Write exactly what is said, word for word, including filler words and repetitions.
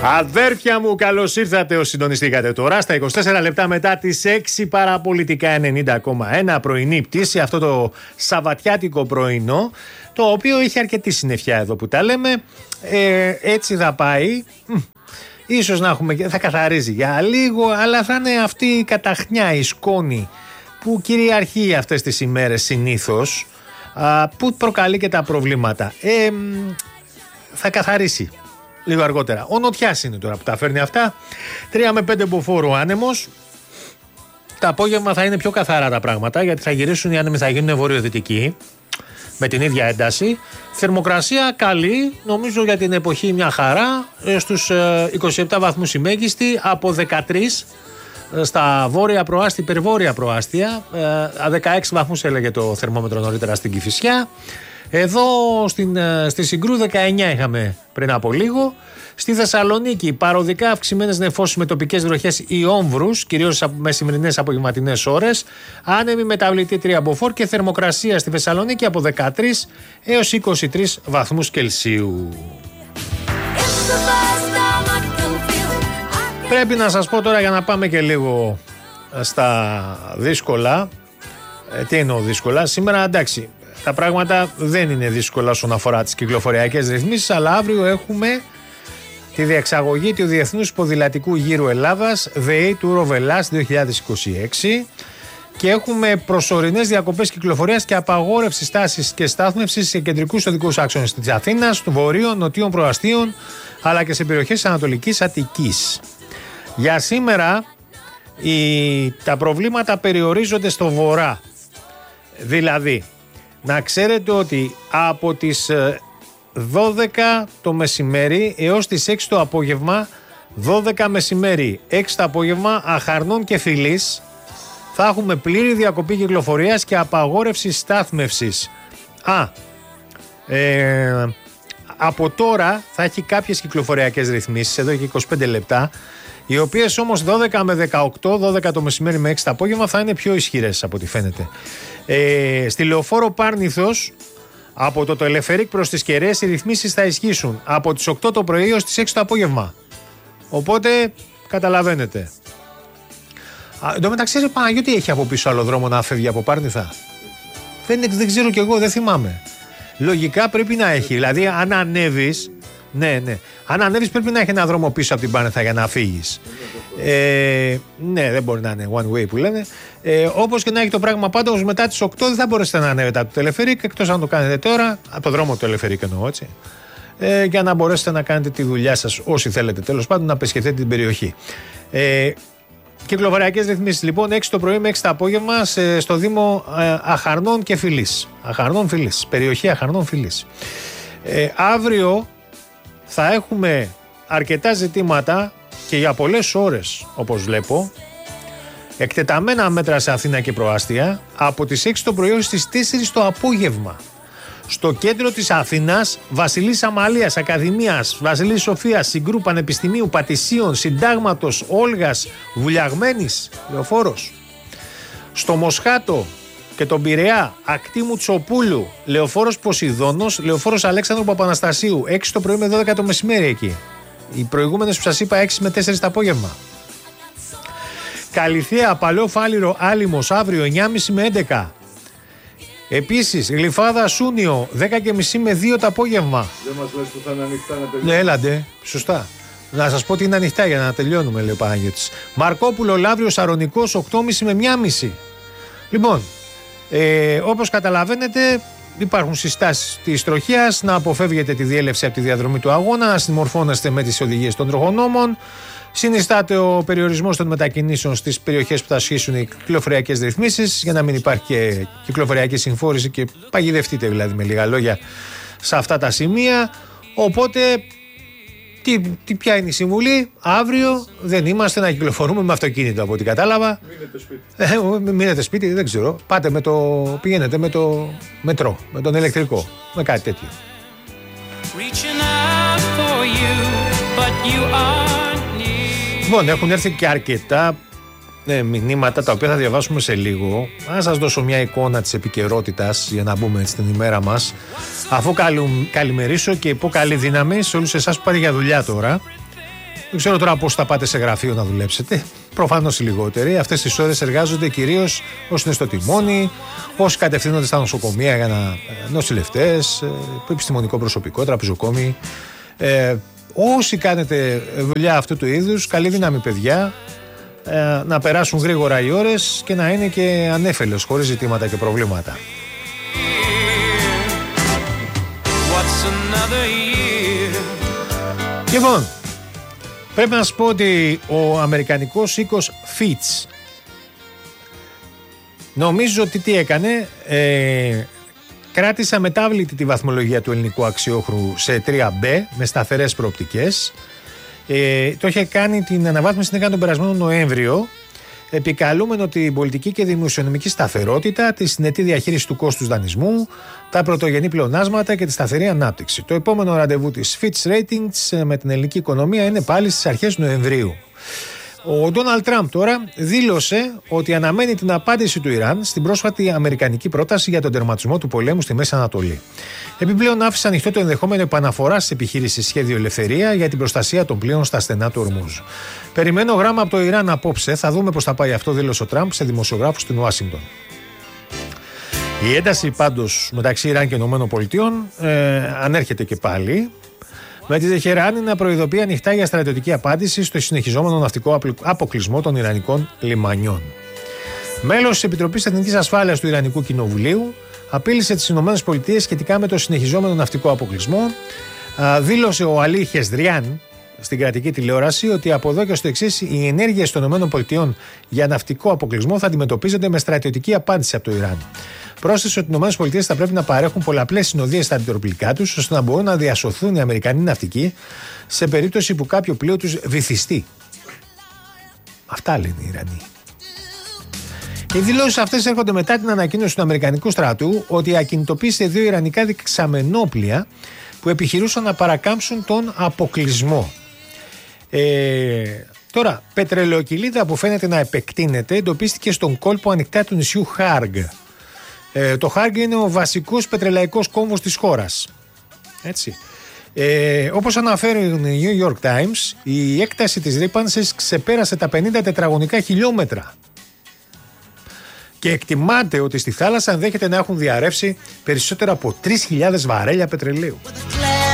Αδέρφια μου, καλώς ήρθατε όσοι συντονιστήκατε τώρα στα είκοσι τέσσερα λεπτά μετά τις έξι παραπολιτικά ενενήντα κόμμα ένα, πρωινή πτήση, αυτό το σαββατιάτικο πρωινό, το οποίο είχε αρκετή συννεφιά εδώ που τα λέμε. Ε, έτσι θα πάει. Ίσως να έχουμε, θα καθαρίζει για λίγο, αλλά θα είναι αυτή η καταχνιά, η σκόνη που κυριαρχεί αυτές τις ημέρες συνήθως, α, που προκαλεί και τα προβλήματα. Ε, θα καθαρίσει λίγο αργότερα. Ο Νοτιάς είναι τώρα που τα φέρνει αυτά. τρία με πέντε μποφόρ άνεμος. Το απόγευμα θα είναι πιο καθαρά τα πράγματα, γιατί θα γυρίσουν οι άνεμοι, θα γίνουν βορειοδυτικοί με την ίδια ένταση. Θερμοκρασία καλή, νομίζω για την εποχή μια χαρά, στους είκοσι επτά βαθμούς η μέγιστη, από δεκατρείς στα βόρεια προάστια, υπερβόρεια προάστια, δεκαέξι βαθμούς έλεγε το θερμόμετρο νωρίτερα στην Κηφισιά. Εδώ στην, στη Συγκρού δεκαεννιά είχαμε πριν από λίγο. Στη Θεσσαλονίκη παροδικά αυξημένες νεφώσεις με τοπικές βροχές ή όμβρους, κυρίως από μεσημερινές απογευματινές ώρες. Άνεμη μεταβλητή τρία μποφόρ και θερμοκρασία στη Θεσσαλονίκη από δεκατρείς έως είκοσι τρεις βαθμούς Κελσίου. Πρέπει να σας πω τώρα, για να πάμε και λίγο στα δύσκολα. Ε, τι εννοώ δύσκολα? Σήμερα εντάξει, τα πράγματα δεν είναι δύσκολα όσον αφορά τις κυκλοφοριακές ρυθμίσεις, αλλά αύριο έχουμε τη διεξαγωγή του Διεθνούς Ποδηλατικού Γύρου Ελλάδας, The A Tour of Hellas δύο χιλιάδες είκοσι έξι, και έχουμε προσωρινές διακοπές κυκλοφορίας και απαγόρευση στάσης και στάθμευσης σε κεντρικούς οδικούς άξονες της Αθήνας, του βορείων, νοτίων προαστίων, αλλά και σε περιοχές της Ανατολικής Αττικής. Για σήμερα οι, τα προβλήματα περιορίζονται στο βορρά. Δηλαδή, να ξέρετε ότι από τις δώδεκα το μεσημέρι έως τις έξι το απόγευμα, δώδεκα μεσημέρι, έξι το απόγευμα, Αχαρνών και Φιλής, θα έχουμε πλήρη διακοπή κυκλοφορίας και απαγόρευση στάθμευσης. Α, ε, από τώρα θα έχει κάποιες κυκλοφοριακές ρυθμίσεις, εδώ και είκοσι πέντε λεπτά, οι οποίες όμως δώδεκα με δεκαοκτώ, δώδεκα το μεσημέρι με έξι το απόγευμα θα είναι πιο ισχυρές από ό,τι φαίνεται. Ε, στη Λεωφόρο Πάρνηθος, από το Τελεφερίκ προς τις Κεραίες, οι ρυθμίσεις θα ισχύσουν από τις οκτώ το πρωί έως τις έξι το απόγευμα. Οπότε καταλαβαίνετε. Εν τω μεταξύ, ρε Παναγιώτη, έχει από πίσω άλλο δρόμο να φεύγει από Πάρνηθα? Δεν, δεν ξέρω κι εγώ, δεν θυμάμαι. Λογικά πρέπει να έχει. Δηλαδή, αν ανέβεις, ναι, ναι. Αν ανέβεις πρέπει να έχει ένα δρόμο πίσω από την Πάρνηθα για να φύγεις. Ε, ναι, δεν μπορεί να είναι one way που λένε. Ε, όπως και να έχει το πράγμα, πάντως μετά τις οκτώ δεν θα μπορέσετε να ανέβετε από το Τελεφερίκ, εκτός αν το κάνετε τώρα, από το δρόμο του Τελεφερίκ εννοώ, έτσι. Ε, για να μπορέσετε να κάνετε τη δουλειά σας όσοι θέλετε, τέλος πάντων, να επισκεφτείτε την περιοχή. Ε, Κυκλοφοριακές ρυθμίσεις λοιπόν, έξι το πρωί με έξι το απόγευμα σε, στο Δήμο ε, Αχαρνών και Φιλής. Αχαρνών Φιλής, περιοχή Αχαρνών Φιλής. Ε, αύριο θα έχουμε αρκετά ζητήματα και για πολλές ώρες, όπως βλέπω. Εκτεταμένα μέτρα σε Αθήνα και προάστια από τις έξι το πρωί έως τις τέσσερις το απόγευμα. Στο κέντρο της Αθήνας, Βασιλής Αμαλίας, Ακαδημίας, Βασιλής Σοφίας, Συγκρού, Πανεπιστημίου, Πατησίων, Συντάγματος, Όλγας, Βουλιαγμένης, Λεωφόρος. Στο Μοσχάτο και τον Πειραιά, Ακτήμου Τσοπούλου, Λεωφόρος Ποσειδώνος, Λεωφόρος Αλέξανδρου Παπαναστασίου, έξι το πρωί με δώδεκα το μεσημέρι εκεί. Οι προηγούμενες που σας είπα έξι με τέσσερα το απόγευμα. Καλυθέα, Παλαιό Φάληρο, Άλυμος, αύριο εννιά και μισή με έντεκα. Επίσης, Γλυφάδα, Σούνιο, δέκα και μισή με δύο το απόγευμα. Δεν μας λες που θα είναι ανοιχτά να τελειώνουμε? Ναι, έλαντε, σωστά. Να σας πω ότι είναι ανοιχτά για να τελειώνουμε, λέει ο Παναγιώτης. Μαρκόπουλο, Λαύριο, Σαρονικός, οκτώ και μισή με μία και μισή. Λοιπόν, ε, όπως καταλαβαίνετε, υπάρχουν συστάσεις της τροχέας να αποφεύγετε τη διέλευση από τη διαδρομή του αγώνα, να συμμορφώνεστε με τις οδηγίες των τροχονόμων. Συνιστάται ο περιορισμός των μετακινήσεων στις περιοχές που θα ασχίσουν οι κυκλοφοριακές ρυθμίσεις, για να μην υπάρχει και κυκλοφοριακή συμφόρηση και παγιδευτείτε δηλαδή με λίγα λόγια σε αυτά τα σημεία. Οπότε, τι, τι, ποια είναι η συμβουλή? Αύριο δεν είμαστε να κυκλοφορούμε με αυτοκίνητο, από ό,τι κατάλαβα. Μείνετε σπίτι. Ε, μείνετε σπίτι, δεν ξέρω. Πάτε με το, πηγαίνετε με το μετρό, με τον ηλεκτρικό, με κάτι τέτοιο. Λοιπόν, έχουν έρθει και αρκετά ε, μηνύματα τα οποία θα διαβάσουμε σε λίγο. Να σας δώσω μια εικόνα της επικαιρότητας για να μπούμε στην ημέρα μας. Αφού καλου, καλημερίσω και πω καλή δύναμη σε όλους εσάς που πάτε για δουλειά τώρα. Δεν ξέρω τώρα πώς θα πάτε σε γραφείο να δουλέψετε. Προφανώς οι λιγότεροι. Αυτές τις ώρες εργάζονται κυρίως όσοι είναι στο τιμόνι, όσοι κατευθύνονται στα νοσοκομεία για να νοσηλευτές, επιστημονικό προσωπικό, τραπεζοκόμοι. Ε, όσοι κάνετε δουλειά αυτού του είδους, καλή δύναμη παιδιά, ε, να περάσουν γρήγορα οι ώρες και να είναι και ανέφελος, χωρίς ζητήματα και προβλήματα. Λοιπόν, πρέπει να σας πω ότι ο αμερικανικός οίκος Fitch νομίζω ότι τι έκανε, ε, κράτησε αμετάβλητη τη βαθμολογία του ελληνικού αξιόχρου σε τρία μπι με σταθερές προοπτικές. Ε, το είχε κάνει την αναβάθμιση την έκανε τον περασμένο Νοέμβριο, επικαλούμενο την πολιτική και δημοσιονομική σταθερότητα, τη συνετή διαχείριση του κόστους δανεισμού, τα πρωτογενή πλεονάσματα και τη σταθερή ανάπτυξη. Το επόμενο ραντεβού της Fitch Ratings με την ελληνική οικονομία είναι πάλι στις αρχές Νοεμβρίου. Ο Ντόναλντ Τραμπ τώρα δήλωσε ότι αναμένει την απάντηση του Ιράν στην πρόσφατη αμερικανική πρόταση για τον τερματισμό του πολέμου στη Μέση Ανατολή. Επιπλέον άφησε ανοιχτό το ενδεχόμενο επαναφορά τη επιχείρηση Σχέδιο Ελευθερία για την προστασία των πλοίων στα στενά του Ορμούζ. Περιμένω γράμμα από το Ιράν απόψε. Θα δούμε πώς θα πάει αυτό, δήλωσε ο Τραμπ σε δημοσιογράφους στην Ουάσιγκτον. Η ένταση πάντως μεταξύ Ιράν και ΗΠΑ ε, ανέρχεται και πάλι, με τη Τεχεράνη να προειδοποιεί ανοιχτά για στρατιωτική απάντηση στο συνεχιζόμενο ναυτικό αποκλεισμό των Ιρανικών λιμανιών. Μέλος της Επιτροπής Εθνικής Ασφάλειας του Ιρανικού Κοινοβουλίου απείλησε τις ΗΠΑ σχετικά με το συνεχιζόμενο ναυτικό αποκλεισμό. Α, δήλωσε ο Αλή Χεσδριάν στην κρατική τηλεόραση ότι από εδώ και στο εξής οι ενέργειες των ΗΠΑ για ναυτικό αποκλεισμό θα αντιμετωπίζονται με στρατιωτική απάντηση από το Ιράν. Πρόσθεσε ότι οι ΗΠΑ θα πρέπει να παρέχουν πολλαπλές συνοδείες στα αντιτροπλικά τους ώστε να μπορούν να διασωθούν οι Αμερικανοί ναυτικοί σε περίπτωση που κάποιο πλοίο τους βυθιστεί. Αυτά λένε οι Ιρανοί. Οι δηλώσεις αυτές έρχονται μετά την ανακοίνωση του Αμερικανικού στρατού ότι ακινητοποίησε δύο Ιρανικά δεξαμενόπλια που επιχειρούσαν να παρακάμψουν τον αποκλεισμό. Ε, τώρα, πετρελαιοκυλίδα που φαίνεται να επεκτείνεται εντοπίστηκε στον κόλπο ανοιχτά του νησιού Χάργ. Ε, το Χάργ είναι ο βασικός πετρελαϊκός κόμβος της χώρας. Έτσι. Ε, όπως αναφέρουν οι New York Times, η έκταση της ρύπανσης ξεπέρασε τα πενήντα τετραγωνικά χιλιόμετρα. Και εκτιμάται ότι στη θάλασσα ενδέχεται να έχουν διαρρεύσει περισσότερα από τρεις χιλιάδες βαρέλια πετρελαίου.